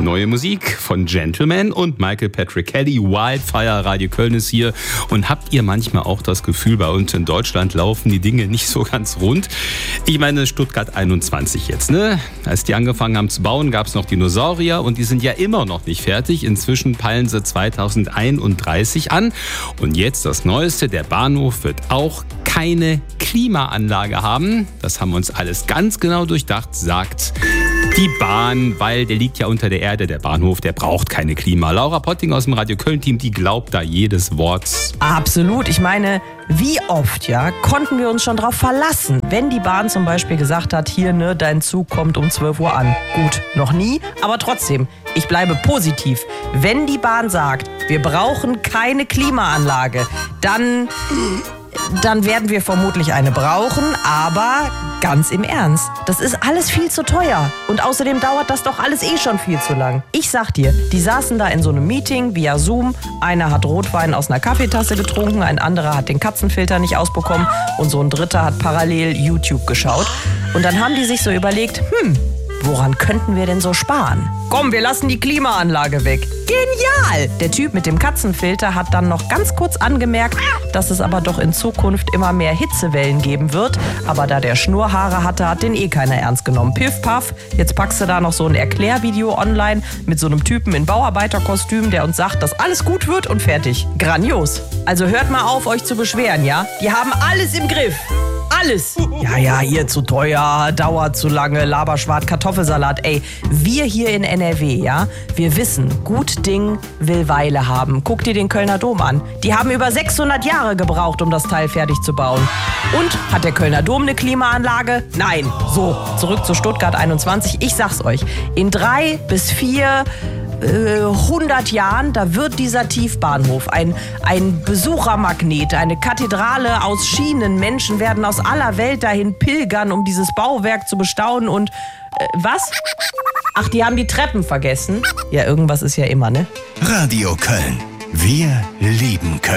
Neue Musik von Gentleman und Michael Patrick Kelly. Wildfire, Radio Köln ist hier. Und habt ihr manchmal auch das Gefühl, bei uns in Deutschland laufen die Dinge nicht so ganz rund? Ich meine Stuttgart 21 jetzt, ne? Als die angefangen haben zu bauen, gab es noch Dinosaurier und die sind ja immer noch nicht fertig. Inzwischen peilen sie 2031 an. Und jetzt das Neueste, der Bahnhof wird auch keine Klimaanlage haben. Das haben wir uns alles ganz genau durchdacht, sagt die Bahn, weil der liegt ja unter der Erde, der Bahnhof, der braucht keine Klima. Laura Potting aus dem Radio Köln-Team, die glaubt da jedes Wort. Absolut. Ich meine, wie oft, konnten wir uns schon drauf verlassen, wenn die Bahn zum Beispiel gesagt hat, hier, ne, dein Zug kommt um 12 Uhr an. Gut, noch nie, aber trotzdem, ich bleibe positiv. Wenn die Bahn sagt, wir brauchen keine Klimaanlage, dann werden wir vermutlich eine brauchen, aber ganz im Ernst, das ist alles viel zu teuer. Und außerdem dauert das doch alles schon viel zu lang. Ich sag dir, die saßen da in so einem Meeting via Zoom. Einer hat Rotwein aus einer Kaffeetasse getrunken, ein anderer hat den Katzenfilter nicht ausbekommen und so ein dritter hat parallel YouTube geschaut. Und dann haben die sich so überlegt, woran könnten wir denn so sparen? Komm, wir lassen die Klimaanlage weg. Genial! Der Typ mit dem Katzenfilter hat dann noch ganz kurz angemerkt, dass es aber doch in Zukunft immer mehr Hitzewellen geben wird. Aber da der Schnurrhaare hatte, hat den keiner ernst genommen. Piff, paff, jetzt packst du da noch so ein Erklärvideo online mit so einem Typen in Bauarbeiterkostüm, der uns sagt, dass alles gut wird und fertig. Grandios. Also hört mal auf, euch zu beschweren, ja? Die haben alles im Griff. Alles. Ja, hier zu teuer, dauert zu lange, Laberschwart, Kartoffelsalat. Ey, wir hier in NRW, wir wissen, gut Ding will Weile haben. Guck dir den Kölner Dom an. Die haben über 600 Jahre gebraucht, um das Teil fertig zu bauen. Und hat der Kölner Dom eine Klimaanlage? Nein. So, zurück zu Stuttgart 21. Ich sag's euch, in 3 bis 4 100 Jahren, da wird dieser Tiefbahnhof ein Besuchermagnet, eine Kathedrale aus Schienen. Menschen werden aus aller Welt dahin pilgern, um dieses Bauwerk zu bestaunen. Und was? Ach, die haben die Treppen vergessen. Ja, irgendwas ist ja immer, ne? Radio Köln. Wir lieben Köln.